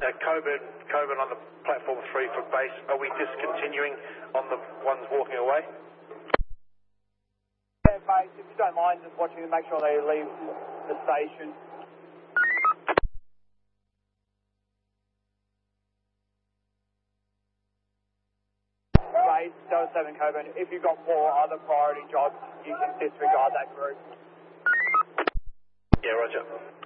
Coburn on the platform 3 for base. Are we discontinuing on the ones walking away? Yeah, base, if you don't mind just watching them, make sure they leave the station. Base, Delta 7 Coburn, if you've got more other priority jobs, you can disregard that group. Yeah, roger.